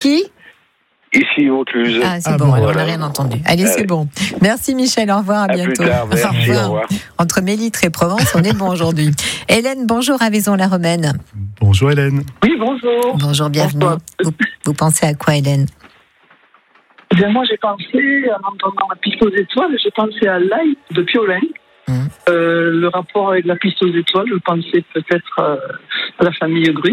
qui? Ici, Vaucluse. Ah, c'est bon, alors on n'a rien entendu. Allez, c'est bon. Merci Michel, au revoir, à bientôt. Plus tard, merci, au revoir. Entre Mélitre et Provence, on est bon aujourd'hui. Hélène, bonjour à Vaison-la-Romaine. Bonjour Hélène. Oui, bonjour. Bonjour, bienvenue. Vous pensez à quoi, Hélène? Eh bien, moi, j'ai pensé, en entendant la piste aux étoiles, j'ai pensé à l'ail de Piolin. Le rapport avec la piste aux étoiles, je pensais peut-être à la famille Grus.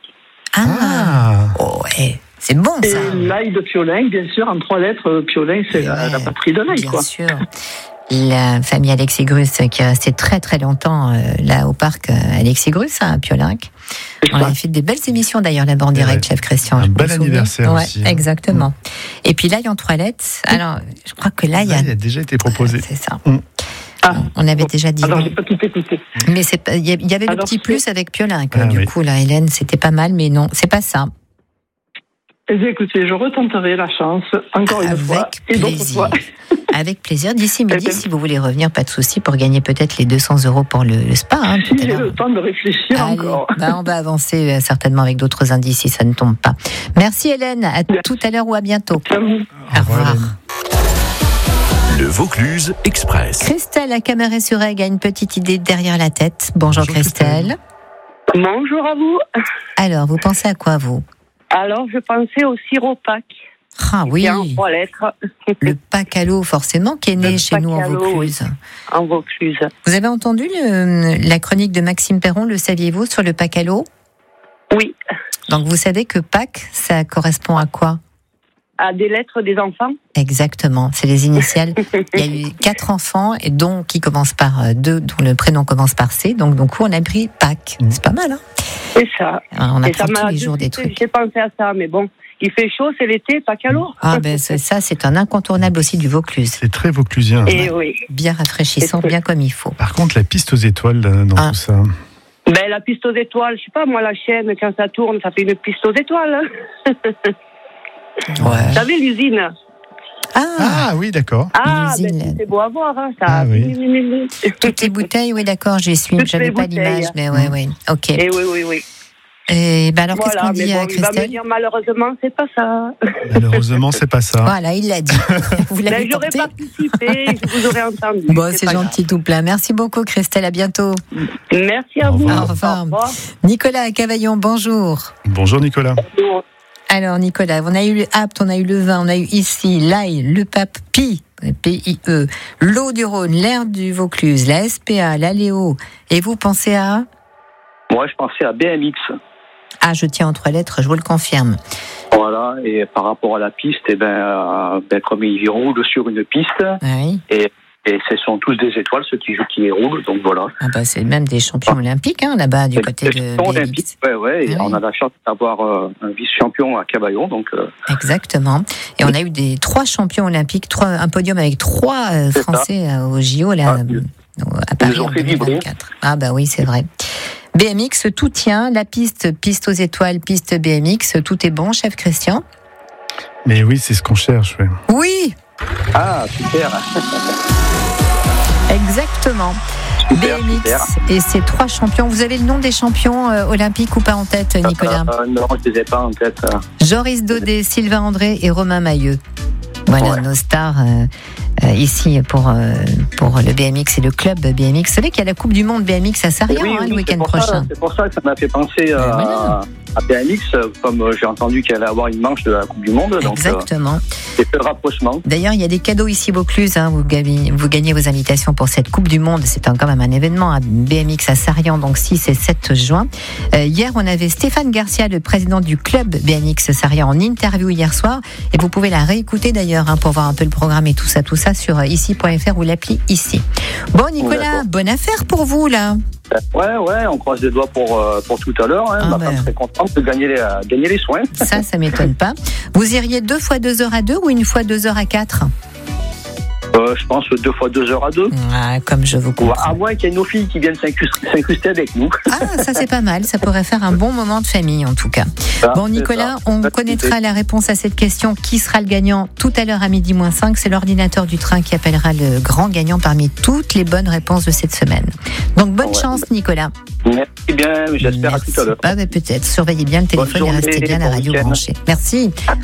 Oh, ouais. C'est bon, ça. Et l'ail de Piolin, bien sûr, en 3 lettres, Piolin, c'est la patrie de l'ail, bien quoi. Bien sûr. La famille Alexis Grus, qui est restée très très longtemps là au parc Alexis Grus, à Piolinck. On avait fait des belles émissions d'ailleurs là-bas en direct, chef Christian. Un bel anniversaire aussi. Exactement. Et puis l'ail en 3 lettres, alors je crois que l'ail a déjà été proposé. C'est ça. On avait déjà dit. Alors, j'ai pas tout écouté. Mais il y avait le petit plus avec Piolinck. Du coup, là, Hélène, c'était pas mal, mais non, c'est pas ça. Eh bien, écoutez, je retenterai la chance, encore une fois, et d'autres fois. Avec plaisir. D'ici midi, si vous voulez revenir, pas de souci, pour gagner peut-être les 200 € pour le spa. Si j'ai le temps de réfléchir encore. On va avancer certainement avec d'autres indices si ça ne tombe pas. Merci Hélène, à tout à l'heure ou à bientôt. Au revoir. Le Vaucluse Express. Christelle à Camaret-sur-Aigle a une petite idée derrière la tête. Bonjour Christelle. Bonjour à vous. Alors, vous pensez à quoi, vous? Alors, je pensais au sirop Pâques. Ah oui, en 3 lettres. Le Pâques à l'eau, forcément, qui est né chez nous en Vaucluse. Oui. En Vaucluse. Vous avez entendu la chronique de Maxime Perron, le saviez-vous, sur le Pâques à l'eau? Oui. Donc, vous savez que Pâques, ça correspond à quoi? À des lettres des enfants. Exactement, c'est les initiales. Il y a eu 4 enfants, et qui commencent par 2, dont le prénom commence par C. Donc, on a pris Pâques. C'est pas mal, hein? C'est ça. On apprend tous les jours des trucs. J'ai pensé à ça, mais bon, il fait chaud, c'est l'été, Pâques à l'eau. Ah ben ça, c'est un incontournable aussi du Vaucluse. C'est très vauclusien. Et oui. Bien rafraîchissant, bien comme il faut. Par contre, la piste aux étoiles dans tout ça. Ben, la piste aux étoiles, je sais pas, moi, la chaîne, quand ça tourne, ça fait une piste aux étoiles. Vous savez, l'usine. Ah oui, d'accord. C'est beau à voir, hein, ça. Oui. Toutes les bouteilles, oui, d'accord, j'y suis. J'avais pas l'image, mais oui. Ok. Et oui. Et alors, qu'est-ce qu'on dit à Christelle? Il va me dire, malheureusement, c'est pas ça. Malheureusement, c'est pas ça. Voilà, il l'a dit. Vous l'avez j'aurais tenté. participé, je vous aurais entendu. Bon, c'est gentil tout plein. Merci beaucoup, Christelle. À bientôt. Merci à vous. Au revoir. Nicolas à Cavaillon, bonjour. Bonjour, Nicolas. Bonjour. Alors, Nicolas, on a eu le Apt, on a eu le vin, on a eu ici l'ail, le pape, P-I-E, l'eau du Rhône, l'air du Vaucluse, la SPA, la Léo. Et vous pensez à? Moi, je pensais à BMX. Ah, je tiens en 3 lettres, je vous le confirme. Voilà, et par rapport à la piste, comme ils roulent sur une piste, et ce sont tous des étoiles, ceux qui roulent, donc voilà. Ah bah c'est même des champions olympiques, là-bas, du côté de olympiques, et on a la chance d'avoir un vice-champion à Cavaillon, donc... Exactement. Et on a eu 3 champions olympiques, un podium avec 3 Français au JO, là, à Paris en 2024. Ah bah oui, c'est vrai. BMX, tout tient, la piste aux étoiles, piste BMX, tout est bon, chef Christian? Mais oui, c'est ce qu'on cherche, oui. Oui! Ah, super. Exactement. BMX et ces 3 champions. Vous avez le nom des champions olympiques ou pas en tête, Nicolas? Non, je ne les ai pas en tête. Joris Daudet, Sylvain André et Romain Mailleux. Voilà nos stars ici pour le BMX et le club BMX. Vous savez qu'il y a la Coupe du Monde BMX à Sarriens le week-end prochain. C'est pour ça que ça m'a fait penser à BMX, comme j'ai entendu qu'il allait avoir une manche de la Coupe du Monde. Exactement. Donc, c'est le rapprochement. D'ailleurs, il y a des cadeaux ici Vaucluse. Vous gagnez vos invitations pour cette Coupe du Monde. C'est quand même un événement à BMX à Sarriens, donc 6 et 7 juin. Hier, on avait Stéphane Garcia, le président du club BMX Sarriens, en interview hier soir. Et vous pouvez la réécouter d'ailleurs pour voir un peu le programme et tout ça sur ici.fr ou l'appli ici. Bon, Nicolas, bonne affaire pour vous là. Ouais, on croise les doigts pour tout à l'heure. Ma femme serait contente de gagner les soins. Ça m'étonne pas. Vous iriez 2 fois 2 heures à 2 ou 1 fois 2 heures à 4? Je pense 2 fois 2 heures à 2. Comme je vous comprends. À moins qu'il y ait nos filles qui viennent s'incruster avec nous. Ah, ça c'est pas mal. Ça pourrait faire un bon moment de famille en tout cas. Bon, Nicolas, on connaîtra la réponse à cette question. Qui sera le gagnant tout à l'heure à 12:05? C'est l'ordinateur du train qui appellera le grand gagnant parmi toutes les bonnes réponses de cette semaine. Donc bonne chance, Nicolas. Merci bien, j'espère à tout à l'heure. Peut-être. Surveillez bien le téléphone et restez bien à la radio branchée. Merci.